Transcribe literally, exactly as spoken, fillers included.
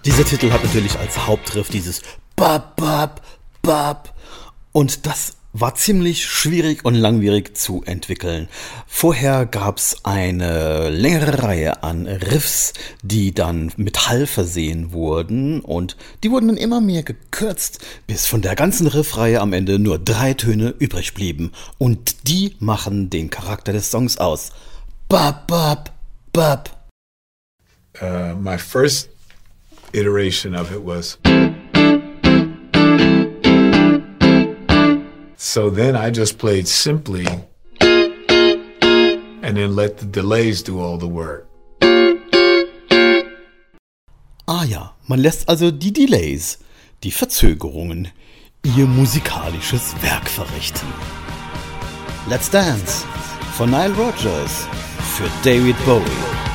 Dieser Titel hat natürlich als Hauptriff dieses Bap, Bap, Bap. Und das war ziemlich schwierig und langwierig zu entwickeln. Vorher gab's eine längere Reihe an Riffs, die dann mit Hall versehen wurden und die wurden dann immer mehr gekürzt, bis von der ganzen Riffreihe am Ende nur drei Töne übrig blieben. Und die machen den Charakter des Songs aus. Bap, bap, bap. Uh, my first iteration of it was... So then I just played simply and then let the delays do all the work. Ah ja, man lässt also die Delays, die Verzögerungen, ihr musikalisches Werk verrichten. Let's Dance von Nile Rodgers für David Bowie.